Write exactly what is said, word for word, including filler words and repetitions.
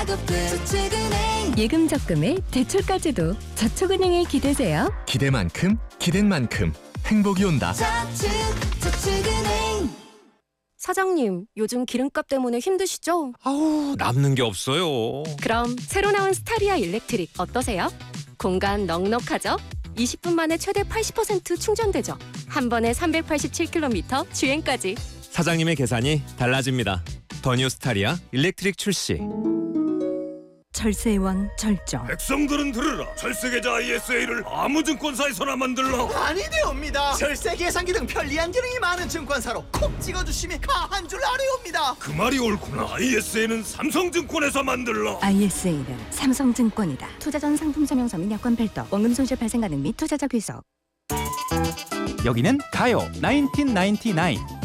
가족들 저축은행. 예금 적금에 대출까지도 저축은행에 기대세요. 기대만큼 기댄 만큼 행복이 온다. 저축 저축은행. 사장님, 요즘 기름값 때문에 힘드시죠? 아우, 남는 게 없어요. 그럼 새로 나온 스타리아 일렉트릭 어떠세요? 공간 넉넉하죠? 이십 분 만에 최대 팔십 퍼센트 충전되죠? 한 번에 삼백팔십칠 킬로미터 주행까지. 사장님의 계산이 달라집니다. 더 뉴 스타리아 일렉트릭 출시. 절세의 왕 절정. 백성들은 들으라. 절세계좌 아이에스에이를 아무 증권사에서나 만들라. 아니되옵니다. 절세 계산기 등 편리한 기능이 많은 증권사로 콕 찍어주시면 가한 줄 아뢰옵니다. 그 말이 옳구나. 아이에스에이는 삼성증권에서 만들라. 아이에스에이는 삼성증권이다. 투자 전 상품 설명서 및 여건 별도, 원금 손실 발생 가능 및 투자자 귀속. 여기는 가요 나인틴 나인티나인.